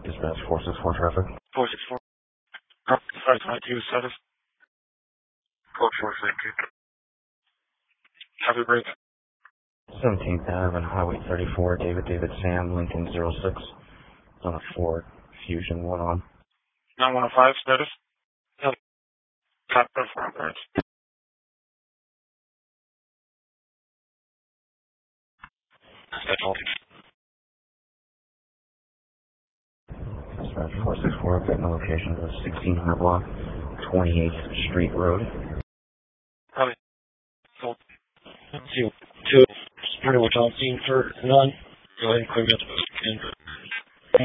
Dispatch 464 traffic. 464. 522 status. Code 462. Traffic break. 17th Ave and Highway 34, David Sam, Lincoln 06. It's on a Ford Fusion 1 on. 9105 status. Top of Roberts. Dispatch 464, getting the location of 1600 block, 28th Street Road. Probably. So, 2. Pretty much on scene for none. Go ahead and clear that.